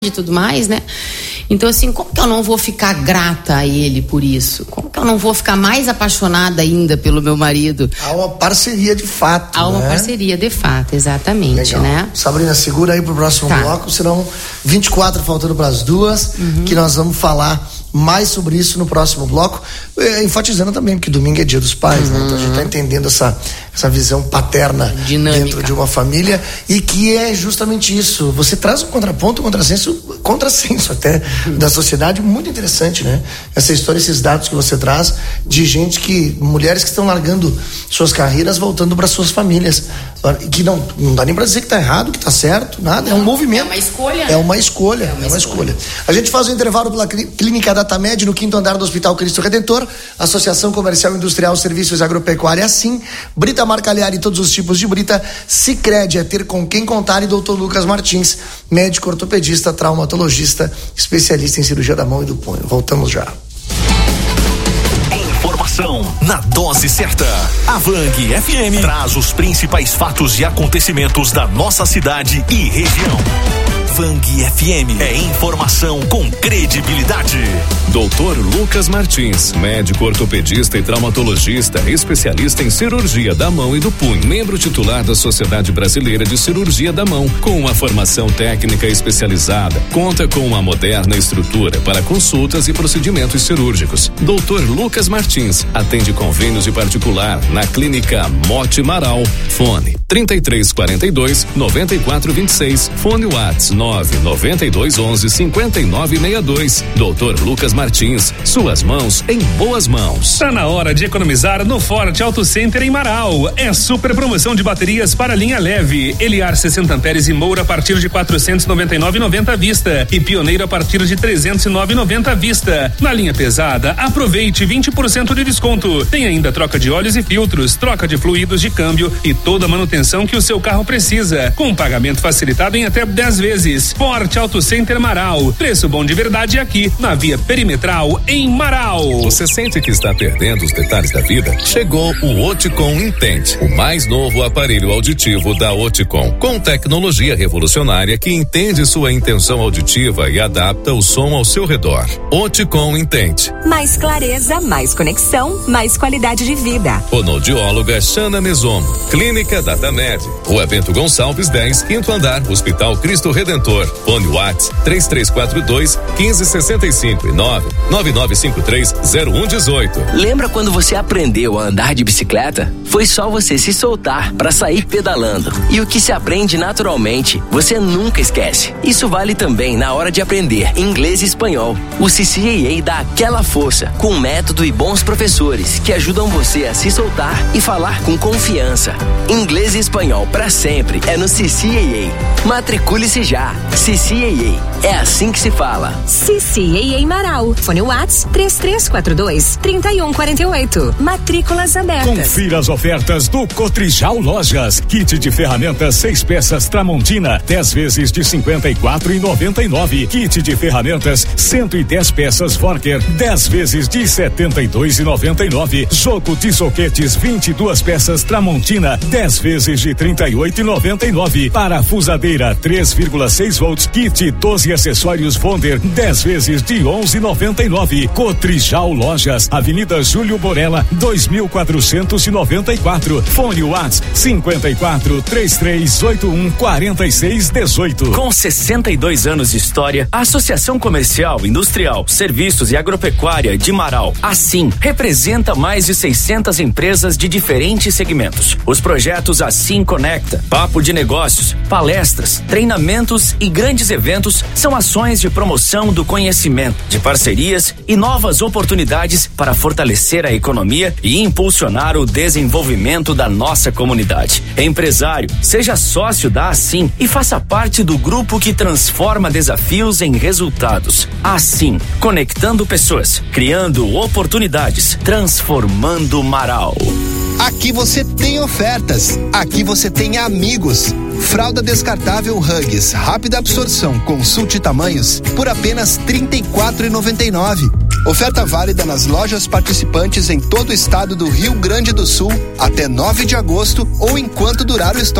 e tudo mais, né? Então, assim, como que eu não vou ficar grata a ele por isso? Como que eu não vou ficar mais apaixonada ainda pelo meu marido? Há uma parceria de fato, Há uma parceria de fato, exatamente. Legal. Né? Sabrina, segura aí pro próximo bloco, serão 24 faltando para as 2, que nós vamos falar mais sobre isso no próximo bloco, enfatizando também que domingo é dia dos pais, né? Então a gente está entendendo essa visão paterna dinâmica dentro de uma família, e que é justamente isso, você traz um contraponto, um contrassenso até da sociedade muito interessante, né? Essa história, esses dados que você traz de mulheres que estão largando suas carreiras, voltando para suas famílias, que não dá nem para dizer que está errado, que está certo, nada, é um movimento. É uma escolha. A gente faz um intervalo pela Clínica Datamed, no 5º andar do Hospital Cristo Redentor, Associação Comercial Industrial Serviços Agropecuária, assim, Brita Marcalhari, todos os tipos de brita, Sicredi, é ter com quem contar, e Dr. Lucas Martins, médico ortopedista, traumatologista, especialista em cirurgia da mão e do punho. Voltamos já. Informação na dose certa. A Vang FM traz os principais fatos e acontecimentos da nossa cidade e região. Vang FM é informação com credibilidade. Dr. Lucas Martins, médico ortopedista e traumatologista, especialista em cirurgia da mão e do punho, membro titular da Sociedade Brasileira de Cirurgia da Mão, com uma formação técnica especializada, conta com uma moderna estrutura para consultas e procedimentos cirúrgicos. Dr. Lucas Martins atende convênios de particular na Clínica Mote Marau. Fone 3342-9426. Fone WhatsApp 99211-5962. Dr. Lucas Martins, suas mãos em boas mãos. Tá na hora de economizar no Forte Auto Center em Marau. É super promoção de baterias para linha leve. Eliar 60 amperes e Moura a partir de 499,90 à vista e Pioneiro a partir de 309,90 à vista. Na linha pesada, aproveite 20% de desconto. Tem ainda troca de óleos e filtros, troca de fluidos de câmbio e toda a manutenção que o seu carro precisa, com pagamento facilitado em até 10 vezes. Forte Auto Center Marau. Preço bom de verdade aqui, na Via Perimetral, em Marau. Você sente que está perdendo os detalhes da vida? Chegou o Oticon Intente, o mais novo aparelho auditivo da Oticon, com tecnologia revolucionária que entende sua intenção auditiva e adapta o som ao seu redor. Oticon Intente. Mais clareza, mais conexão, mais qualidade de vida. Fonoaudióloga Xana Mesomo. Clínica Datamed. Rua Bento Gonçalves 10, 5º andar, Hospital Cristo Redentor. Fone WhatsApp 3342-1565 e 99953-0118. Lembra quando você aprendeu a andar de bicicleta? Foi só você se soltar para sair pedalando. E o que se aprende naturalmente, você nunca esquece. Isso vale também na hora de aprender inglês e espanhol. O CCAA dá aquela força, com método e bons professores que ajudam você a se soltar e falar com confiança. Inglês e espanhol para sempre é no CCAA. Matricule-se já. CCAA. É assim que se fala. CCAA Marau. Fone WhatsApp 3342-3148. Matrículas abertas. Confira as ofertas do Cotrijal Lojas. Kit de ferramentas 6 peças Tramontina, 10 vezes de R$54,99. Kit de ferramentas 110 peças Forker, 10 vezes de R$72,99. Jogo de soquetes 22 peças Tramontina, 10 vezes de R$38,99. Parafusadeira 3,6 volts, kit 12 acessórios Wonder, 10 vezes de R$11,99. Cotrijal Lojas, Avenida Júlio Borella, 2494. Fone WhatsApp 5433814618. Com 62 anos de história, a Associação Comercial, Industrial, Serviços e Agropecuária de Marau, assim, representa mais de 600 empresas de diferentes segmentos. Os projetos Assim Conecta, Papo de Negócios, palestras, treinamentos e grandes eventos são ações de promoção do conhecimento, de parcerias e novas oportunidades para fortalecer a economia e impulsionar o desenvolvimento da nossa comunidade. Empresário, seja sócio da Assim e faça parte do grupo que transforma desafios em resultados. Assim, conectando pessoas, criando oportunidades, transformando Marau. Aqui você tem ofertas, aqui você tem amigos. Fralda descartável Huggies, rápida absorção, consulte tamanhos por apenas R$34,99. Oferta válida nas lojas participantes em todo o estado do Rio Grande do Sul até 9 de agosto ou enquanto durar o estoque.